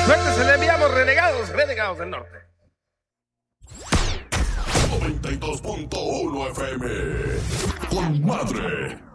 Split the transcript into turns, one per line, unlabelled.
Suerte se le enviamos, renegados del norte.
92.1 FM. Con madre.